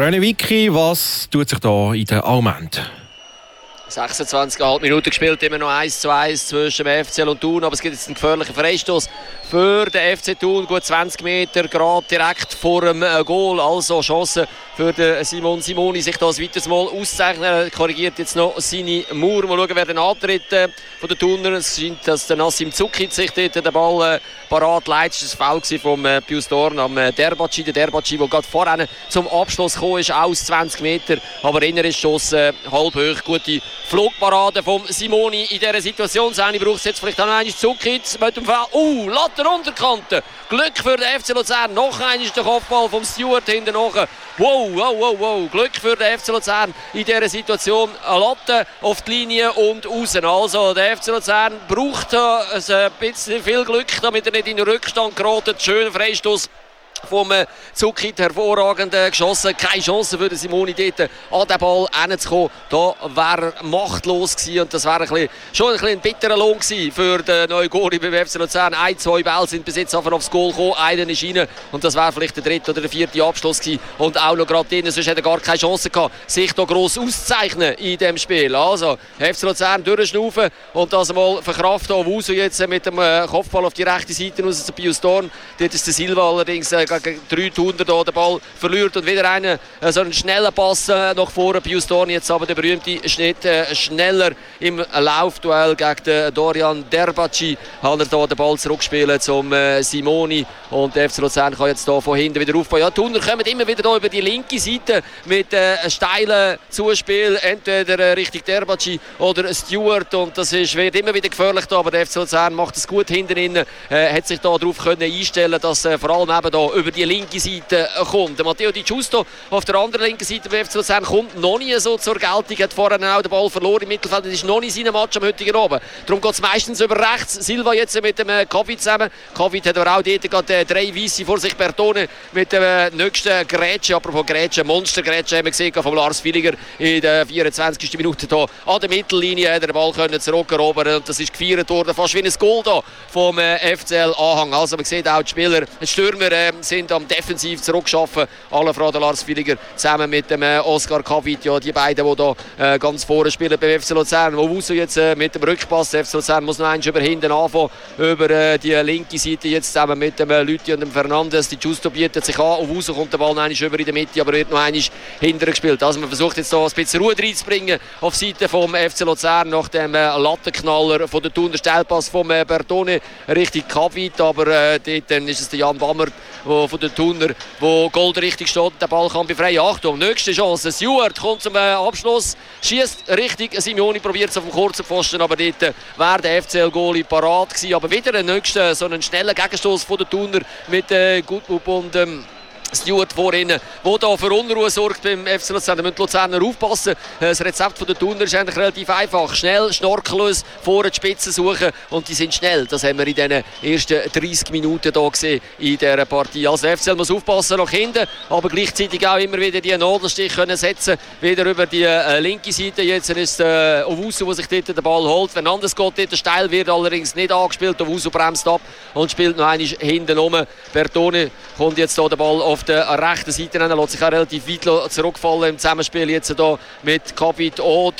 René Vicky, was tut sich da in der Allmend? 26,5 Minuten gespielt, immer noch 1:1 zwischen dem FCL und Thun, aber es gibt jetzt einen gefährlichen Freistoß für den FC Thun, gut 20 Meter, gerade direkt vor dem Goal, also Chance für den Simon Simoni, sich da ein weiteres Mal auszeichnen. Er korrigiert jetzt noch seine Mauer. Mal schauen, wer den Antritt von den Thuner. Es scheint, dass der Nassim Zukic sich dort den Ball parat leitet. Das war ein Foul vom Pius Dorn am Derbaci. Der Derbaci, der gerade vorhin zum Abschluss gekommen ist, aus 20 Meter, aber inner ist Schuss halb hoch. Gute Flugparade von Simoni in dieser Situation. Seine braucht es jetzt vielleicht auch noch einmal Zukic mit dem Foul. Latte Unterkante. Glück für den FC Luzern. Noch einmal der Kopfball vom Stewart hinten nach. Wow. Glück für den FC Luzern in dieser Situation. Eine Latte auf die Linie und raus. Also der FC Luzern braucht ein bisschen viel Glück, damit er nicht in den Rückstand gerät. Schöner Freistoß vom Zukic, hervorragend geschossen. Keine Chance für den Simoni dort an den Ball hinzukommen. Da wäre er machtlos gewesen und das wäre schon ein bitterer Lohn gewesen für den neuen Goalie beim FC Luzern. 2 Bälle sind bis jetzt aufs Goal gekommen, einer ist rein und das wäre vielleicht der 3. oder der 4. Abschluss gewesen und auch noch gerade drin, sonst hätte er gar keine Chance gehabt, sich da gross auszuzeichnen in diesem Spiel. Also FC Luzern durchschnaufen und das mal verkraften. Owusu jetzt mit dem Kopfball auf die rechte Seite raus zu Pius Dorn. Dort ist der Silva allerdings gegen 3 Thuner da den Ball verliert und wieder so einen schnellen Pass nach vorne. Pius Dorn jetzt aber der berühmte Schnitt schneller im Laufduell gegen den Dorian Derbaci. Hat er da den Ball zurückspielen zum Simoni und der FC Luzern kann jetzt da von hinten wieder aufbauen. Ja, die Thuner kommen immer wieder da über die linke Seite mit steilen Zuspiel, entweder Richtung Derbaci oder Stewart und das wird immer wieder gefährlich da, aber der FC Luzern macht es gut hinten innen, hat sich da darauf einstellen, dass vor allem eben da über die linke Seite kommt. Der Matteo Di Giusto auf der anderen linken Seite beim FC Luzern kommt noch nie so zur Geltung, hat vorher auch den Ball verloren im Mittelfeld, das ist noch nicht sein Match am heutigen Abend. Darum geht es meistens über rechts. Silva jetzt mit dem Covid zusammen. Covid hat aber auch dort gerade 3 Weisse vor sich. Bertone mit der nächsten Grätsche, apropos Grätsche, Monstergrätsche haben wir gesehen von Lars Villiger in der 24. Minute hier an der Mittellinie hat er den Ball können zurückerobern und das ist gefeiert worden, fast wie ein Goal da vom FCL-Anhang. Also man sieht auch die Spieler, die Stürmer sind am defensiv zurückschaffen. Alle Frau Lars Villiger zusammen mit dem Oskar Kavit, ja, die beiden, die da ganz vorne spielen beim FC Luzern. Owusu jetzt mit dem Rückpass. Der FC Luzern muss noch einmal über hinten anfangen, über die linke Seite jetzt zusammen mit dem Lüthi und dem Fernandes. Die Giusto bietet sich an. Owusu kommt der Ball noch einmal über in der Mitte, aber wird noch einmal hinterher gespielt. Also man versucht jetzt da ein bisschen Ruhe reinzubringen auf Seite vom FC Luzern nach dem Lattenknaller von der Thuner Stellpass vom Bertone Richtung Kavit, aber dort ist es der Jan Bammer von den Thuner, wo Gold richtig steht, der Ball kann befreien. Achtung, nächste Chance, Stewart kommt zum Abschluss, schießt richtig, Simeoni probiert es auf dem kurzen Pfosten, aber dort wäre der FCL-Goalie parat gewesen. Aber wieder ein nächster, so einen schnellen Gegenstoß von den Thuner mit Gutbub und Stewart vorhin, der hier für Unruhe sorgt beim FC Luzern. Da müssen die Luzerner aufpassen. Das Rezept von der Thuner ist eigentlich relativ einfach. Schnell, schnorkellos, vorne die Spitze suchen und die sind schnell. Das haben wir in den ersten 30 Minuten hier gesehen in dieser Partie. Also der FCL muss aufpassen nach hinten, aber gleichzeitig auch immer wieder die Nadelstich können setzen. Wieder über die linke Seite. Jetzt ist Owusu, der sich dort den Ball holt. Fernandes geht dort steil, wird allerdings nicht angespielt. Owusu bremst ab und spielt noch einmal hinten rum. Bertone kommt jetzt hier den Ball auf der rechten Seite rein, lässt sich auch relativ weit zurückfallen im Zusammenspiel jetzt hier mit Kavit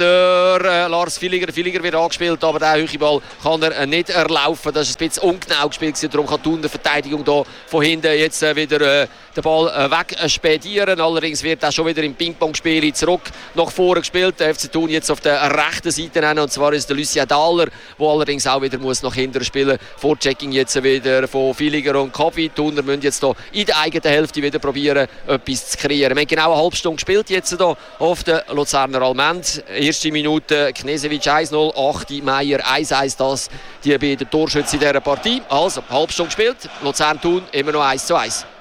oder Lars Villiger. Villiger wird angespielt, aber der hohe Ball kann er nicht erlaufen. Das ist ein bisschen ungenau gespielt, darum kann die Verteidigung hier von hinten jetzt wieder den Ball wegspedieren. Allerdings wird er schon wieder im Ping-Pong-Spiel zurück nach vorne gespielt. Der FC Thun jetzt auf der rechten Seite rein, und zwar ist der Lucien Dahler, der allerdings auch wieder muss nach hinten spielen. Vorchecking jetzt wieder von Villiger und Kavit. Thuner müssen jetzt hier in der eigenen Hälfte wieder probieren, etwas zu kreieren. Wir haben genau eine halbe Stunde gespielt jetzt hier auf der Luzerner Allmend. Erste Minute Knežević 1-0, 8. Meier 1-1. Das die beiden Torschütze in dieser Partie. Also, halbe Stunde gespielt. Luzern-Thun immer noch 1:1.